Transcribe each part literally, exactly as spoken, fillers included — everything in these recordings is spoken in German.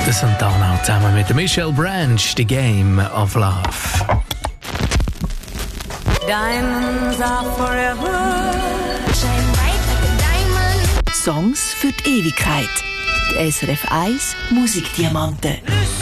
Der Santana zusammen mit Michelle Branch, The Game of Love. Diamonds are forever. Shine bright like a diamond. Songs für die Ewigkeit. Die S R F eins Musikdiamanten.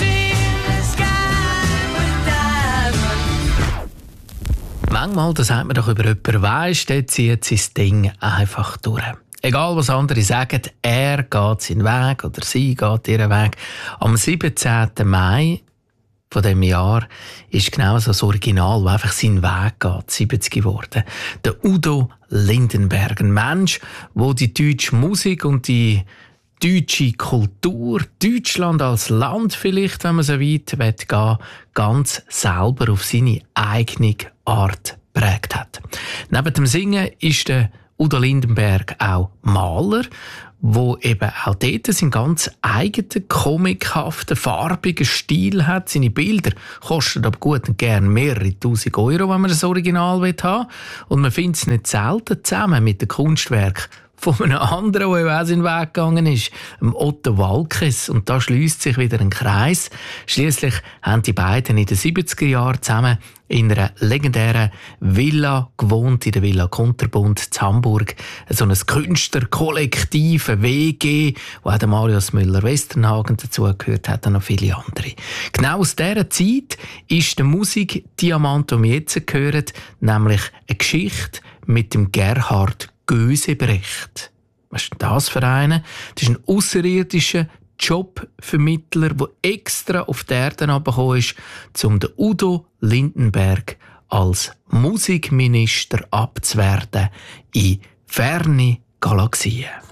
Manchmal, das sagt man doch über jemanden, weisst, der zieht sein Ding einfach durch. Egal, was andere sagen, er geht seinen Weg oder sie geht ihren Weg. Am siebzehnten Mai von diesem Jahr ist genau so das Original, das einfach seinen Weg geht, siebzig geworden. Der Udo Lindenberg, ein Mensch, der die deutsche Musik und die deutsche Kultur, Deutschland als Land vielleicht, wenn man so weit gehen will, ganz selber auf seine eigene Art geprägt hat. Neben dem Singen ist der Udo Lindenberg auch Maler, wo eben auch dort seinen ganz eigenen, comichaften, farbigen Stil hat. Seine Bilder kosten aber gut und gern mehrere tausend Euro, wenn man das Original haben will. Und man findet es nicht selten zusammen mit dem Kunstwerk von einem anderen, der auch seinen Weg gegangen ist, dem Otto Waalkes. Und da schließt sich wieder ein Kreis. Schliesslich haben die beiden in den siebziger Jahren zusammen in einer legendären Villa gewohnt, in der Villa Konterbund zu Hamburg. So ein Künstlerkollektiv, eine W G, wo auch der Marius Müller-Westernhagen dazugehört hat und noch viele andere. Genau aus dieser Zeit ist der Musikdiamant, den wir jetzt hören, nämlich eine Geschichte mit dem Gerhard Gösebrecht. Was ist denn das für einen? Das ist ein außerirdischer Jobvermittler, der extra auf die Erde herabgekommen ist, um den Udo Lindenberg als Musikminister abzuwerten in ferne Galaxien.